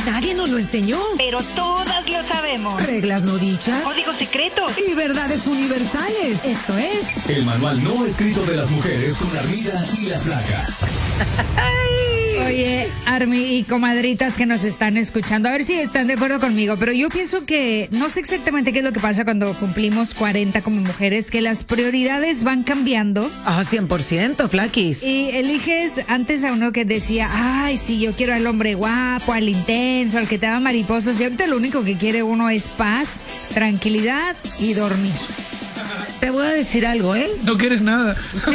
nadie nos lo enseñó. Pero todas lo sabemos. Reglas no dichas. Códigos secretos. Y verdades universales. Esto es... El manual no escrito de las mujeres con Armida y la Flaca. Oye, Armi y comadritas que nos están escuchando, a ver si están de acuerdo conmigo, pero yo pienso que no sé exactamente qué es lo que pasa cuando cumplimos 40 como mujeres, que las prioridades van cambiando. 100%, Flaquis. Y eliges antes a uno que decía, ay, sí, yo quiero al hombre guapo, al intenso, al que te da mariposas, y ahorita lo único que quiere uno es paz, tranquilidad y dormir. Te voy a decir algo, ¿eh? No quieres nada.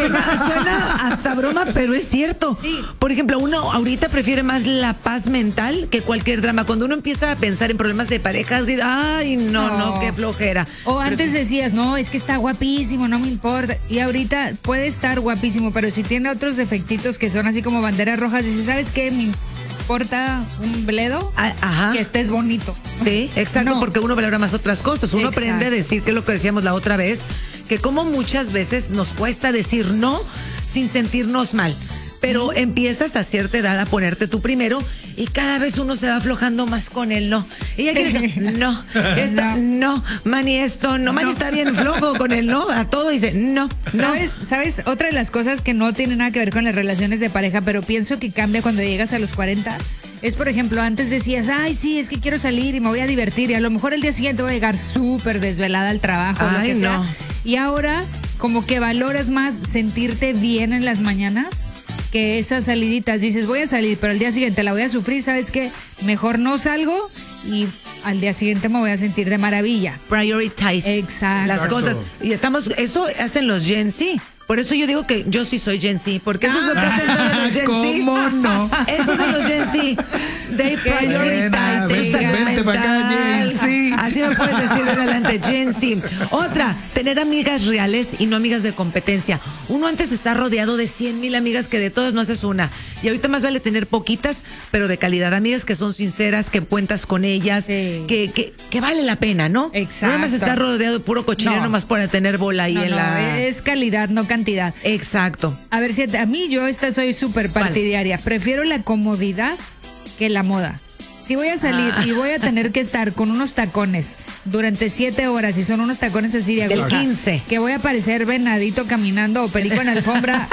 Suena hasta broma, pero es cierto. Sí. Por ejemplo, uno ahorita prefiere más la paz mental que cualquier drama. Cuando uno empieza a pensar en problemas de parejas, ay, no, qué flojera. O antes decías, no, es que está guapísimo, no me importa. Y ahorita puede estar guapísimo, pero si tiene otros defectitos que son así como banderas rojas, dices, ¿sabes qué? Me importa un bledo que estés bonito. Sí, exacto, No. porque uno valora más otras cosas. Uno Exacto. aprende a decir, que es lo que decíamos la otra vez, que como muchas veces nos cuesta decir no sin sentirnos mal. Pero empiezas a cierta edad a ponerte tú primero y cada vez uno se va aflojando más con el no. Y ya quieres, no, esto, no, Manny, esto, no, Manny está bien flojo con el no, a todo dice, no. ¿Sabes? Otra de las cosas que no tiene nada que ver con las relaciones de pareja, pero pienso que cambia cuando llegas a los 40, es, por ejemplo, antes decías, ay, sí, es que quiero salir y me voy a divertir, y a lo mejor el día siguiente voy a llegar súper desvelada al trabajo, lo que sea. Y ahora, como que valoras más sentirte bien en las mañanas que esas saliditas. Dices, voy a salir, pero al día siguiente la voy a sufrir, ¿sabes qué? Mejor no salgo y al día siguiente me voy a sentir de maravilla. Prioritize. Exacto. Las cosas. Y eso hacen los Gen Z. Por eso yo digo que yo sí soy Gen Z, porque eso es lo que hacen todos los Gen Z. ¿Cómo no? Esos son los Gen Z. They prioritize. Vente para acá, Gen Z. Así me puedes decir en adelante, Gen Z. Otra, tener amigas reales y no amigas de competencia. Uno antes está rodeado de 100,000 amigas que de todas no haces una. Y ahorita más vale tener poquitas, pero de calidad. Amigas que son sinceras, que cuentas con ellas, que vale la pena, ¿no? Exacto. No nada más estar rodeado de puro cochinero nomás para tener bola ahí Es calidad, no cantidad. Exacto. A ver, si a mí yo soy súper partidaria. Prefiero la comodidad que la moda. Si voy a salir y voy a tener que estar con unos tacones durante 7 horas, y son unos tacones así de aguja, 15. que voy a parecer venadito caminando o perico en alfombra.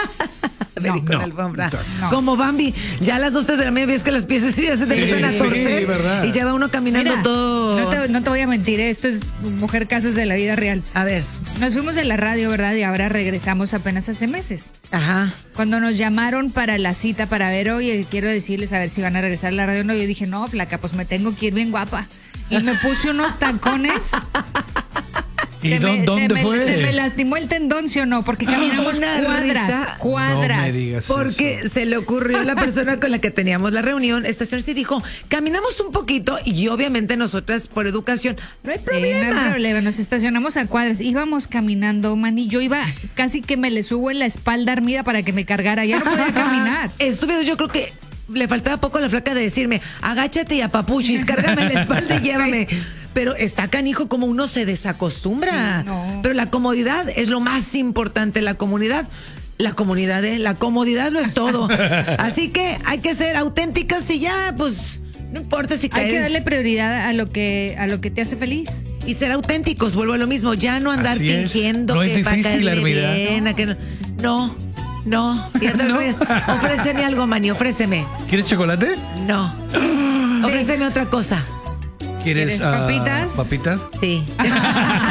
No. Como Bambi, ya a las 2, 3 de la mañana ves que los pies ya se te empiezan a torcer, verdad. y ya va uno caminando. Mira, todo. No te voy a mentir, esto es mujer casos de la vida real. A ver. Nos fuimos de la radio, ¿verdad? Y ahora regresamos apenas hace meses. Ajá. Cuando nos llamaron para la cita para ver, oye, quiero decirles a ver si van a regresar a la radio o no, yo dije, no, flaca, pues me tengo que ir bien guapa. Y me puse unos tacones. ¿Y dónde fue? Se me lastimó el tendón, ¿sí o no? Porque caminamos cuadras. No me digas porque eso. se le ocurrió a la persona con la que teníamos la reunión, estacionarse, y dijo, caminamos un poquito, y obviamente nosotras por educación, no hay problema. No hay problema, nos estacionamos a cuadras, íbamos caminando, man, y yo iba casi que me le subo en la espalda Armida para que me cargara, ya no podía caminar. Estúpido, yo creo que le faltaba poco a la flaca de decirme, agáchate y apapuchis, cárgame en la espalda y llévame. Pero está canijo como uno se desacostumbra. Sí, no. Pero la comodidad es lo más importante, la comodidad, la comodidad lo es todo. Así que hay que ser auténticas y ya, pues, no importa si caes. Hay que darle prioridad a lo que te hace feliz. Y ser auténticos, vuelvo a lo mismo, ya no andar Así es. fingiendo No que es va a difícil, caerle Armida. bien, a que no. Ya te ves. Ofréceme algo, Manny, ofréceme. ¿Quieres chocolate? No. Ofréceme otra cosa. ¿Quieres papitas? ¿Papitas? Sí.